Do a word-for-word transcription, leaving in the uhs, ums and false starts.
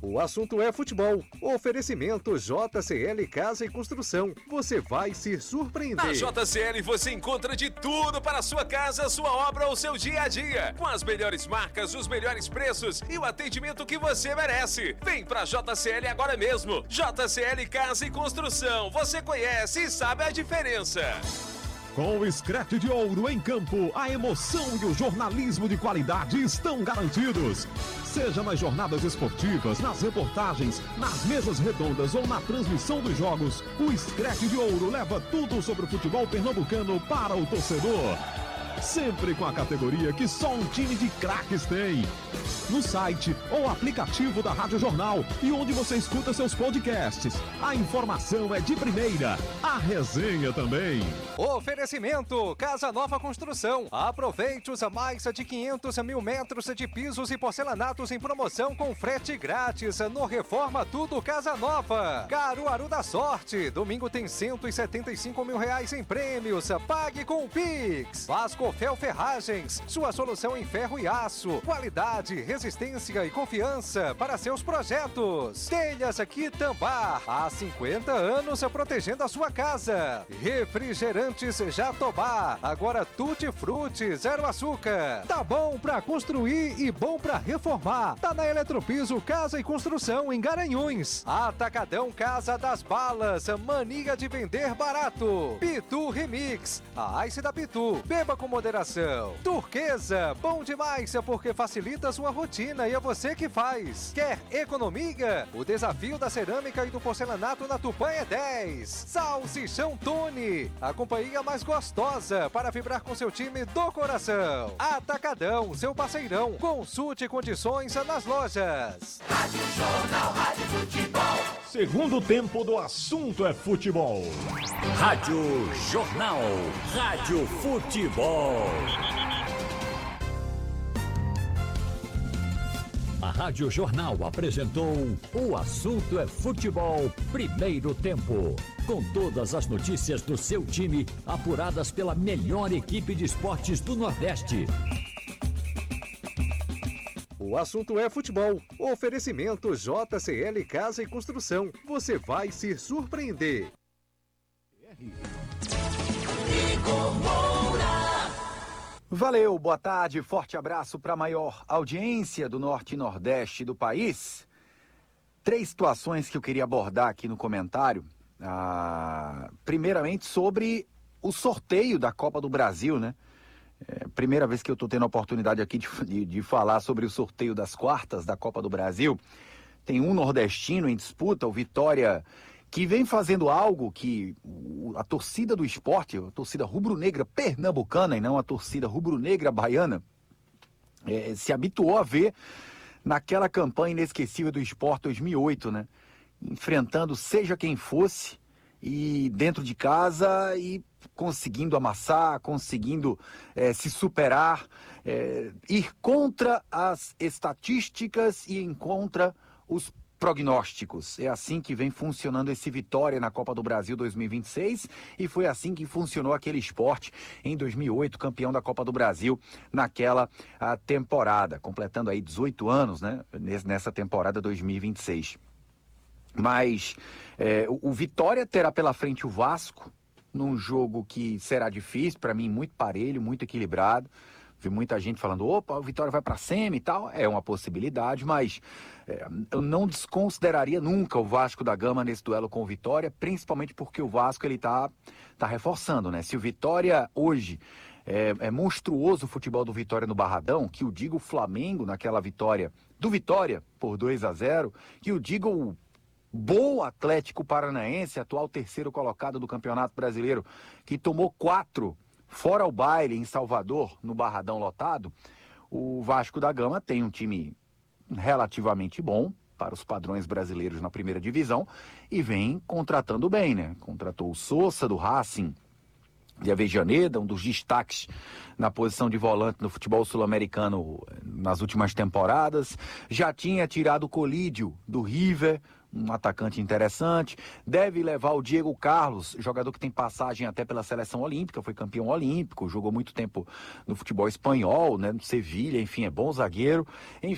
O assunto é futebol. Oferecimento J C L Casa e Construção. Você vai se surpreender. Na J C L você encontra de tudo para a sua casa, sua obra ou seu dia a dia. Com as melhores marcas, os melhores preços e o atendimento que você merece. Vem pra J C L agora mesmo. J C L Casa e Construção. Você conhece e sabe a diferença. Com o Scratch de Ouro em campo, a emoção e o jornalismo de qualidade estão garantidos. Seja nas jornadas esportivas, nas reportagens, nas mesas redondas ou na transmissão dos jogos, o Scratch de Ouro leva tudo sobre o futebol pernambucano para o torcedor. Sempre com a categoria que só um time de craques tem. No site ou aplicativo da Rádio Jornal e onde você escuta seus podcasts. A informação é de primeira, a resenha também. Oferecimento Casa Nova Construção. Aproveite os mais de quinhentos mil metros de pisos e porcelanatos em promoção com frete grátis no Reforma Tudo Casa Nova. Caruaru da Sorte. Domingo tem cento e setenta e cinco mil reais em prêmios. Pague com o Pix. Vasco Fel Ferragens. Sua solução em ferro e aço. Qualidade, resistência e confiança para seus projetos. Telhas Quitambá. Há cinquenta anos protegendo a sua casa. Refrigerantes Jatobá. Agora Tutti Frutti, zero açúcar. Tá bom pra construir e bom pra reformar. Tá na Eletropiso Casa e Construção em Garanhuns. Atacadão Casa das Balas. Mania de vender barato. Pitu Remix. A Ice da Pitu. Beba com moderação. Turquesa. Bom demais porque facilita sua rotina e é você que faz. Quer economia? O desafio da cerâmica e do porcelanato na Tupã é dez. Salsichão Tony. A companhia mais gostosa para vibrar com seu time do coração. Atacadão, seu parceirão. Consulte condições nas lojas. Rádio Jornal, Rádio Futebol. Segundo tempo do assunto é futebol. Rádio Jornal, Rádio Futebol. A Rádio Jornal apresentou O Assunto é Futebol, primeiro tempo. Com todas as notícias do seu time, apuradas pela melhor equipe de esportes do Nordeste. O assunto é futebol. Oferecimento J C L Casa e Construção. Você vai se surpreender. Igor Moura. Valeu, boa tarde, forte abraço para a maior audiência do Norte e Nordeste do país. Três situações que eu queria abordar aqui no comentário. Ah, primeiramente sobre o sorteio da Copa do Brasil, né? É, primeira vez que eu estou tendo a oportunidade aqui de, de, de falar sobre o sorteio das quartas da Copa do Brasil. Tem um nordestino em disputa, o Vitória, que vem fazendo algo que a torcida do esporte, a torcida rubro-negra pernambucana e não a torcida rubro-negra baiana, é, se habituou a ver naquela campanha inesquecível do Sport dois mil e oito, né? Enfrentando seja quem fosse e dentro de casa e conseguindo amassar, conseguindo é, se superar, é, ir contra as estatísticas e em contra os prognósticos. É assim que vem funcionando esse Vitória na Copa do Brasil dois mil e vinte e seis e foi assim que funcionou aquele Sport em dois mil e oito, campeão da Copa do Brasil naquela a, temporada, completando aí dezoito anos, né, nessa temporada dois mil e vinte e seis. Mas é, o, o Vitória terá pela frente o Vasco num jogo que será difícil, para mim muito parelho, muito equilibrado. Vi muita gente falando, opa, o Vitória vai para a semi e tal. É uma possibilidade, mas é, eu não desconsideraria nunca o Vasco da Gama nesse duelo com o Vitória, principalmente porque o Vasco ele tá, tá reforçando, né? Se o Vitória hoje é, é monstruoso o futebol do Vitória no Barradão, que o diga o Flamengo naquela vitória do Vitória por dois a zero, que o diga o bom Atlético Paranaense, atual terceiro colocado do Campeonato Brasileiro, que tomou quatro fora o baile em Salvador, no Barradão lotado. O Vasco da Gama tem um time relativamente bom para os padrões brasileiros na primeira divisão e vem contratando bem, né? Contratou o Sousa do Racing de Avejaneda, um dos destaques na posição de volante no futebol sul-americano nas últimas temporadas. Já tinha tirado o Colídio do River, um atacante interessante. Deve levar o Diego Carlos, jogador que tem passagem até pela seleção olímpica, foi campeão olímpico, jogou muito tempo no futebol espanhol, né, no Sevilha, enfim, é bom zagueiro.